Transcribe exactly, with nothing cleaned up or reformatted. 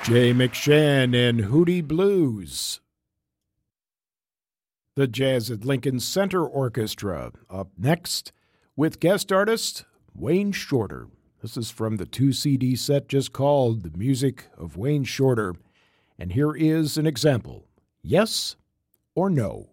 Jay McShann and Hootie Blues. The Jazz at Lincoln Center Orchestra up next with guest artist Wayne Shorter. This is from the two C D set just called The Music of Wayne Shorter. And here is an example. Yes or no?